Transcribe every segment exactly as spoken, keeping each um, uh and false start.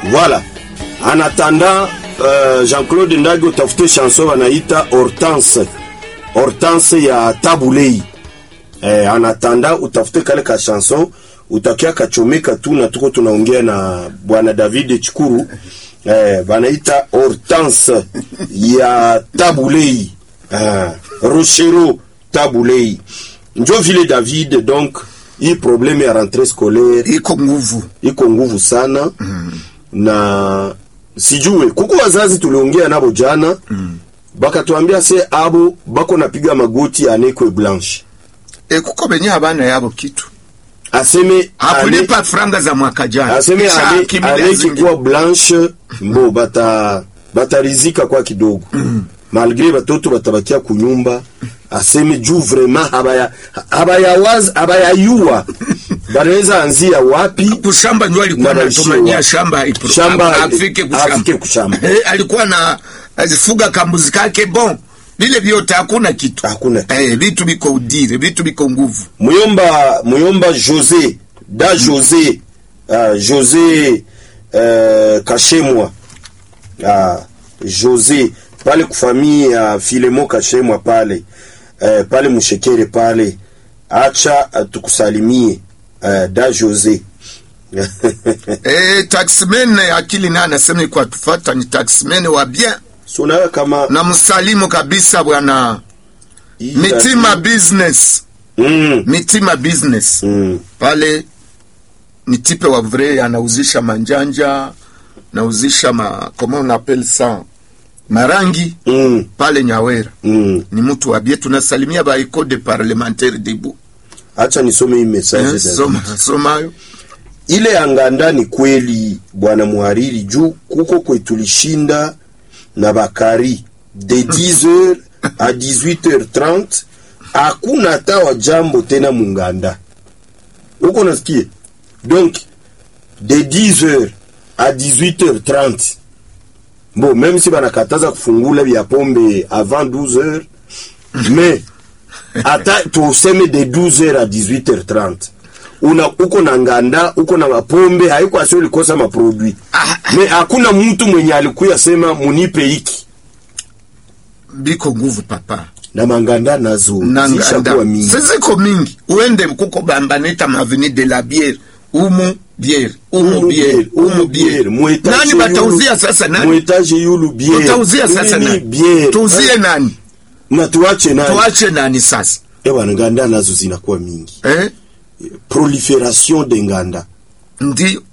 Voilà. En attendant, euh, Jean-Claude Ndage utafute chanson wanaita Hortense. Hortense ya Tabulei. Eh, en attendant utafute kale ka chanson utakia kachomeka tu na tuko tunaongea na bwana David Chikuru. Eh, wanaita Hortense ya Tabulei. Ah, Rochero Tabulei. Njo vile David, donc hii probleme ya rentrée scolaire iko nguvu. Iko nguvu sana. Mm. Na sijue kuko wazazi tuliongea nabo jana. Mm. Baka tuambia se abo bako napiga magoti anekwe blanche. E kuko benye abana yabo kitu. Aseme hakulipa ane, franga za mwaka jana. Aseme aneki kwa blanche mbo bata batarizika kwa kidogo. Mm. Malgré batoto batabakia kunyumba. Aseme juu vraiment habaya habaya waz habaya yua. Bareza anzia wapi? Kushamba ndio alikuwa anatumania shamba ipro. Shamba afike kushamba. Afike kushamba. Eh, alikuwa na azifuga kambuzi kake bon. Bile vyote hakuna kitu. Hakuna. Eh, vitu biko udire, vitu biko nguvu. Muyomba Muyomba José, da José, uh, José uh, Kashemwa. Ah, uh, José pale kufamia ya uh, Filemo Kashemwa pale. Uh, pale Mushekere pale. Acha uh, tukusalimie uh, da José. Eh, taxman akili na anasema kwa tufata ni taxman wa bien. Sona kama na msalimu kabisa bwana Mitima business. Mm. Mitima business. Mm. Pale ni tipe wa vrai anauzisha manjanja, nauzisha ma comment on appelle ça? Marangi. Mm. Pale Nyawera. Mm. Ni mtu wa bien, tunasalimia ba code parlementaire debu. Acha nisome hii message. Yes, soma somayo. Ile anganda ni kweli bwana muhariri juu kuko kwetulishinda na Bakari de dix heures à dix-huit heures trente hakuna hata wa jambo tena munganda. Uko nasikia? Donc de dix heures à dix-huit heures trente. Bon, même si banakataza kufungula vya pombe avant douze heures, mais hata tuseme de douze heures à dix-huit heures trente. Una uko na nganda, uko na mapombe, haiko asio likosa maproduit. Ah, me hakuna mtu mwenye alikuya sema munipe hiki. Biko nguvu papa. Na manganda nazo zishakuwa mingi. Ziko mingi. Uende kuko bambaneta maveni de la bière. Umu bière, umu bière, umu bière. Nani batauzia sasa nani? Muetaje yulu bière. Batauzia sasa nani? Bière. Tuuzie nani? Na tuache nani? Tuache nani sasa? Ewa nganda nazo zinakuwa mingi. Eh? Proliferation de nganda. Ndio.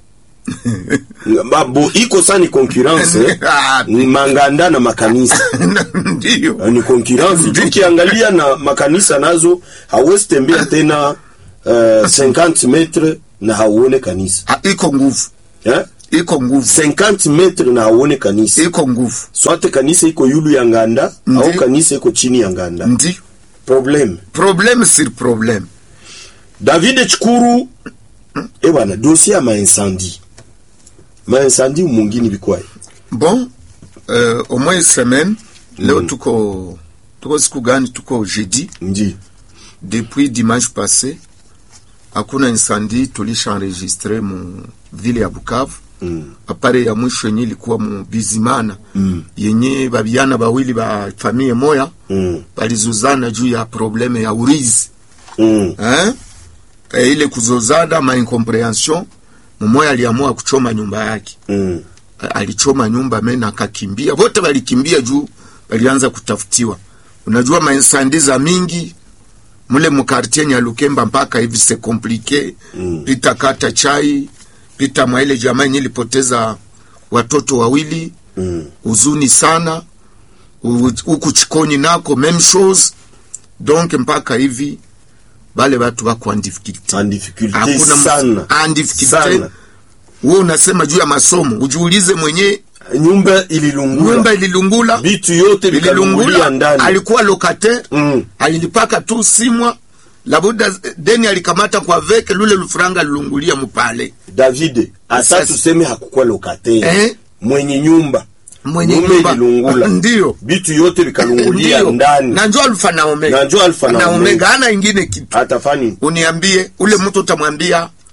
Babo iko sana ni concurrence. Ni manganda na makanisa. Ndio. Ni concurrence. Tukiangalia na makanisa nazo hawezi tembea tena uh, cinquante metres na hauone kanisa. Ha, iko nguvu. Eh? Iko nguvu. cinquante metres na hauone kanisa. Iko nguvu. Swate kanisa iko yulu ya nganda au kanisa iko chini ya nganda. Ndio. Problem. Problem sur problem. David Chikuru eh bwana dossier ma incendie. Ma incendie mwingine bikwaye. Bon, euh, au moins une semaine, mm. Leo tuko tuko siku gani tuko jeudi. Ndi. Depuis dimanche passé, hakuna incendie tulisha enregistré mu ville ya Bukavu. Mm. Apare ya mwisho yenye ilikuwa mu Bizimana. Mm. Yenye babiana bawili ba famille moya. Mm. Balizuzana juu ya probleme ya urizi. Mm. Eh? E ile kuzozana ma incomprehension, mmoja aliamua kuchoma nyumba yake. Mm. Alichoma nyumba mena akakimbia. Wote walikimbia juu walianza kutafutiwa. Unajua mainsandiza mingi mule mkartieni ya Lukemba mpaka hivi c'est compliqué. Mm. Pita kata chai, pita mwaile jamaa nilipoteza watoto wawili. Mm. Uzuni sana. Huku Chikoni nako même chose. Donc mpaka hivi bale watu wako en difficulté. En difficulté sana. En difficulté. Wewe unasema juu ya masomo, ujiulize mwenye nyumba ililungula. Nyumba ililungula. Vitu yote vililungula ndani. Alikuwa locataire, mm. Alilipaka tu simwa. Labuda deni alikamata kwa veke lule lufranga lilungulia mpale. David, asa tuseme hakukuwa locataire. Eh? Mwenye nyumba. Mwenye nyumba ililungula. Ndio. Vitu yote vikalungulia ndani. Na njoo alfa na omega. Na njoo alfa na, na omega ana ingine kitu. Atafani. Uniambie ule mtu utamwambia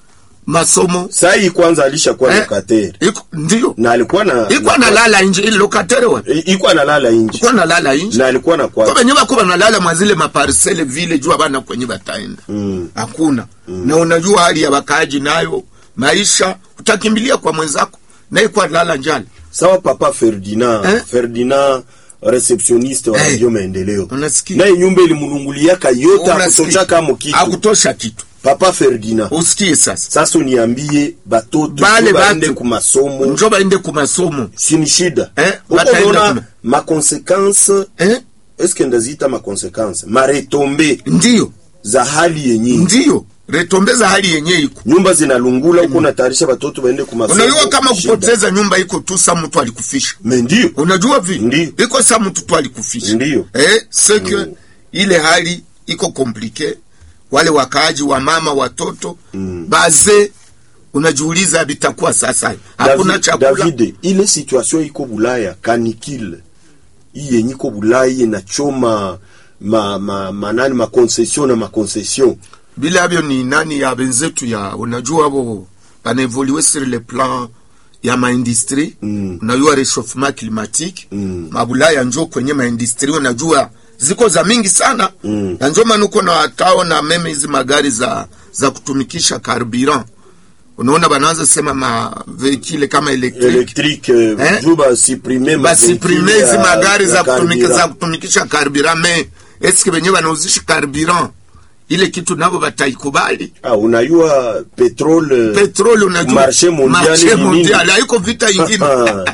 masomo. Sasa hii kwanza alishakuwa Eh, locataire. iko ndio. Na alikuwa na Iko analala nje ile locataire wa. iko analala nje. Iko analala nje. Na alikuwa na kwa. Kwa benye bako analala mwazile maparcelle vile jua bana kwenye bataenda. Mm. Hakuna. Mm. Na unajua hali ya bakaji nayo maisha utakimbilia kwa mwenzako na iko analala njala. Sawa papa Ferdinand, eh? Ferdinand receptioniste wa Eh. Radio Maendeleo. Unasikia? Na nyumba ilimulungulia yote akutosha kama kitu. Akutosha kitu. Papa Ferdinand. Usikie sasa. Sasa uniambie batoto Bale baende batu ku masomo. Njoo baende ku masomo. Sini shida. Eh, unaona ma conséquence eh? Est-ce que ndazita ma conséquence? Ma retombe. Ndio. Za hali yenyewe. Ndio. Retombe za hali yenyewe iko. Nyumba zinalungula huko na tarisha batoto baende ku masomo. Unajua kama kupoteza nyumba iko tu sa mtu alikufisha. Mais ndio. Unajua vi? Ndio. Iko sa mtu tu alikufisha. Ndio. Eh, c'est que mm. ile hali iko compliqué. Wale wakaaji wa mama watoto mm. baze unajiuliza bitakuwa sasa hakuna chakula. David, ile situation iko Bulaya kanikile hii yenye iko Bulaya inachoma ma ma manani ma concession na ma concession bila hivyo ni nani ya benzetu ya unajua wao banaevoluer sur le plan ya maindustrie mm. unajua réchauffement climatique mm. mabulaya njoo kwenye maindustrie unajua ziko za mingi sana mm. na njoo manuko na watao na meme hizi magari za za kutumikisha carburant. Unaona banaanza sema ma vehicle kama electric electric eh? Juba supprimer ba supprimer hizi magari za kutumikisha za kutumikisha carburant. Mais est-ce que benye banauzisha carburant ile kitu nabo bataikubali? Ah, unajua petrol petrol unajua marché mondial marché mondial haiko vita ingine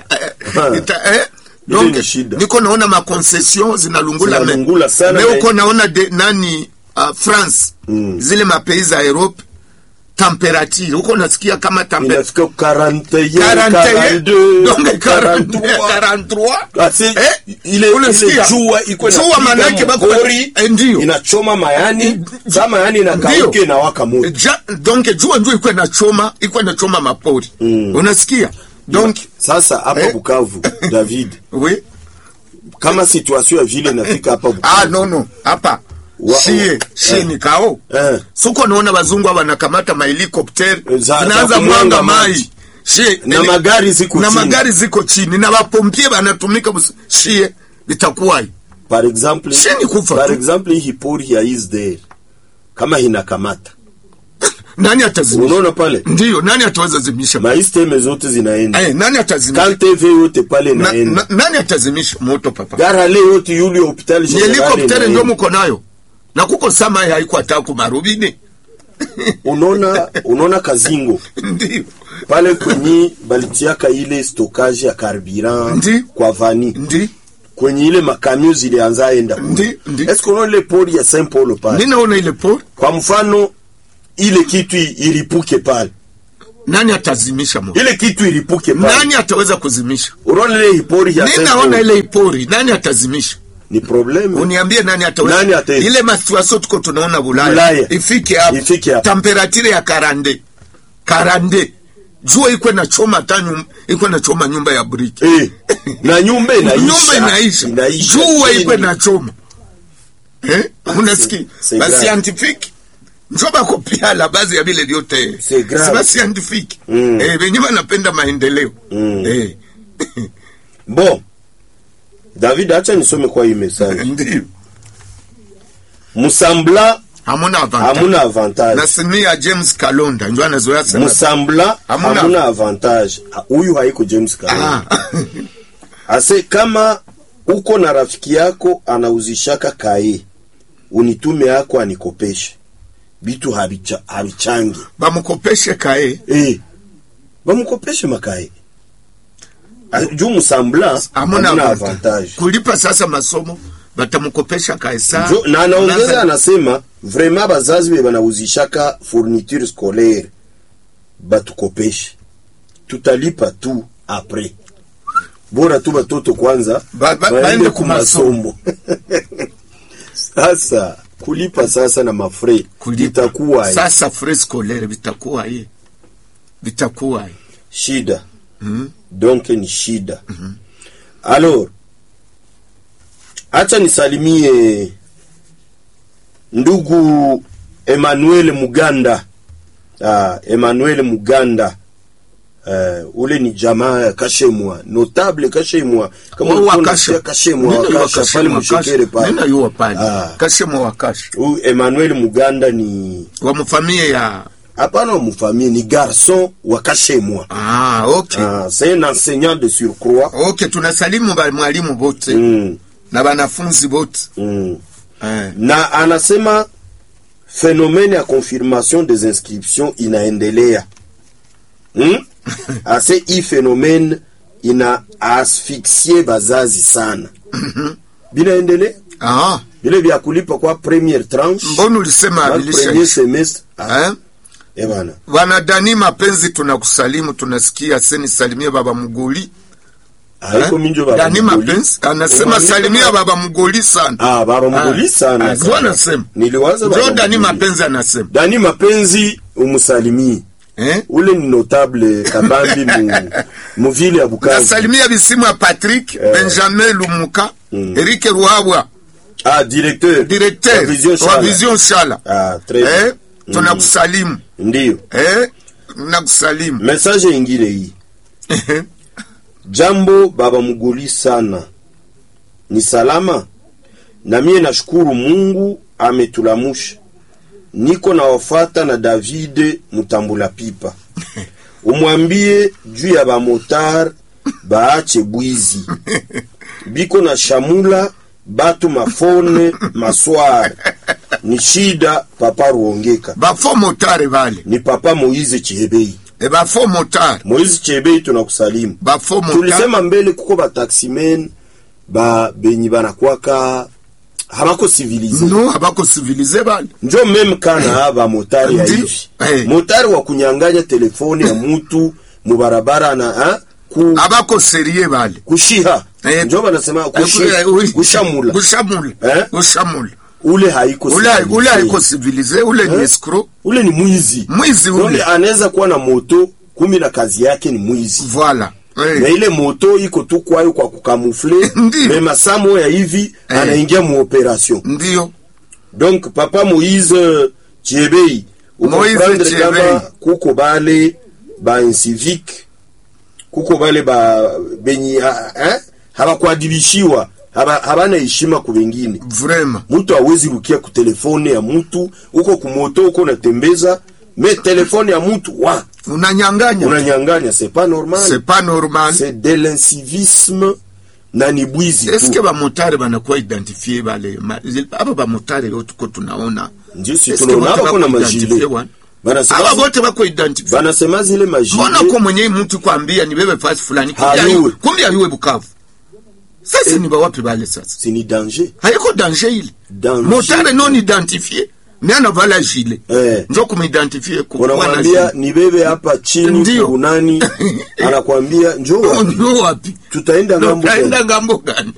eh donc niko naona ma concessions zinalungula mais uko naona de, nani uh, France mm. zile mapays za Europe temperature uko nasikia kama temperature inafika quarante et un quarante-deux donc quarante-trois ah, eh, ile ile jua iko na jua manake bako ndio inachoma mayani kama yani inakauke na waka moto ja, donc jua ndio iko inachoma iko inachoma mapori mm. unasikia donc sasa hapa eh? Bukavu David oui kama situation ya vile inafika hapa Bukavu ah no no hapa shie shie ni kao eh. Suko naona wazungu wanakamata ma helicopter zinaanza mwanga mai shie na ele, magari ziko na chini na magari ziko chini na wapompie wanatumika shie litakuwa par exemple shie ni kufa par exemple hii pori ya is there kama inakamata nani atazimisha? Unaona pale? Ndio, nani ataweza zimisha? Maisteme zote zinaenda. Eh, nani atazimisha? Kan T V yote pale na, naenda. Na, nani atazimisha moto papa? Gara leo yote yule hospitali general. Helicopter ndio mko nayo. Na kuko sama haiko ataku marubini. Unaona, unaona Kazingo. Ndio. Pale kwenye balitiaka ile stockage ya carburant Ndi? kwa vani. Ndi? Kwenye ile makamio zilianza enda. Ndi? Ndi? Est-ce qu'on a ile pori ya Saint Paul pale? Ninaona ile pori. Kwa mfano ile kitu ilipuke pale. Nani atazimisha moto? Ile kitu ilipuke pale. Nani ataweza kuzimisha? Unaona ile ipori ya Saint Paul. Ninaona ile ipori, nani atazimisha? Ni probleme. Uniambie nani ataweza? Nani ataweza? Ile masuaso tuko tunaona Bulaya. Bulaya. Ifike hapo. Ifike hapo. Temperature ya karande. Karande. Jua iko na choma tanyu, iko na choma nyumba ya briki. Eh. Na nyumba inaisha. Nyumba inaisha. Inaisha. Jua iko na choma. Eh? Unasikia? Ba scientifique. Njoba kopia la base ya bile vyote. C'est grave. C'est pas scientifique. Mm. Eh, wenye wanapenda maendeleo. Mm. Eh. Bon. David, acha nisome kwa hii message. Ndio. Musambla hamuna avantage. Hamuna avantage. Nasimia James Kalonda ndio anazoea sana. Musambla hamuna, hamuna avantage. Huyu haiko James Kalonda. Ah. Ase kama uko na rafiki yako anauzishaka kae, unitume yako anikopeshe. Bitu habicha habichangi. Bamukopeshe kae. Eh. Bamukopeshe makae. Juu Musambla hamuna avantage. avantage. Kulipa sasa masomo batamukopesha kae saa. Na anaongeza anasema vraiment bazazi be banauzishaka fourniture scolaire. Batukopeshe. Tutalipa tu après. Bora tu batoto kwanza ba, ba, baende kumasomo. Sasa kulipa sasa na mafre itakuwa sasa frais scolaire bitakuwa hii bitakuwa hii shida. Mm. Donc ni shida. Mm-hmm. Alors acha nisalimie ndugu Emmanuel Muganda Ah, Emmanuel Muganda. Uh, ule ni jamaa ya Kashemwa, notable Kashemwa. Kama unasikia Kashemwa wakasha pale mshekere pale. Nina yuwa pale. Ah. Kashemwa wakasha. Huyu Emmanuel Muganda ni wa mfamilia ya hapana wa mfamilia ni garçon wa Kashemwa. Ah, okay. Ah, c'est un enseignant de surcroît. Okay, tunasalimu ba mwalimu bote. Mm. Na wanafunzi bote. Mm. Eh. Na anasema phénomène ya confirmation des inscriptions inaendelea. Hmm? Ase hii phénomène ina asphyxie bazazi sana. Binaendelea? Ah. Bile vya kulipa kwa première tranche. Mbona ulisema abilisha? Premier semestre. Ah. Eh? Eh bana. Wana Dani Mapenzi tunakusalimu, tunasikia seni salimia baba Mugoli. Haiko eh? Minjo baba Dani Mapenzi anasema salimia baba Mugoli sana. Ah, baba Mugoli sana. Ndio anasema. Niliwaza baba. Dani Mapenzi anasema. Dani Mapenzi umusalimie. Eh? Ule ni notable kabambi mu mu ville ya Bukavu. Nasalimia bisimu ya Patrick, eh. Benjamin Lumuka, mm. Eric Ruhabwa. Ah, directeur. Directeur. Wa Vision Shala. Ah, très bien. Eh? Tunakusalimu. Ndio. Eh? Tunakusalimu. Message ingine hii. Jambo baba Mugoli sana. Ni salama? Na mie nashukuru Mungu ametulamusha. Niko na wafata na David Mutambula pipa. Umwambie juu ya ba motar baache bwizi. Biko na shamula batu mafone maswara. Ni shida papa Ruongeka. Bafo motare vale. Ni papa Moize Chebei. E bafo motare. Moize Chebei tunakusalimu. Bafo motare. Tulisema mbele kuko ba taximen ba benyi banakwaka habako civilize. No, habako civilize bali. Njo meme kana haba motari ya hivi. Hey. Motari wa kunyanganya telefoni ya mutu mubarabara na ha? Ku... Habako serie bali. Kushiha. Hey. Njo banasema kushiha. Kushamula. Kushamula. Eh? Kushamula. Ule haiko ule civilize. Ule haiko civilize. Ule eh? Ni escrow. Ule ni mwizi. Mwizi ule. Ule anaweza kuwa na moto kumi na kazi yake ni mwizi. Voilà. Hey. Na ile moto iko tu kwayo kwa kukamufle. Mema samo ya hivi hey. Anaingia mu operation. Ndio. Donc papa Moïse Chebei Moïse Chebei kuko bale ba incivique kuko bale ba benyi eh haba kuadibishiwa haba habana heshima ku wengine. Vraiment. Mtu hawezi rukia ku telefone ya mtu uko ku moto uko natembeza me telefone ya mtu wa unanyanganya unanyanganya c'est pas normal. C'est pas normal. C'est de l'incivisme na ni bwizi. Est-ce que ba motare banakuwa identifier bale aba ba motare yote ko tunaona ndio si tunaona hapo na majile banasema aba wote bako identifier banasema zile majile mbona kwa mwenye mtu kwambia ni bebe fast fulani kumbe aliwe Bukavu sasa eh, ni ba wapi bale sasa si ni danger haiko danger ile motare non identifier mais ana vala jile eh. Njo kumidentifie kwa unamwambia ni bebe hapa chini kunani anakuambia njoo wapi njoo wapi tutaenda ngambo tutaenda ngambo gani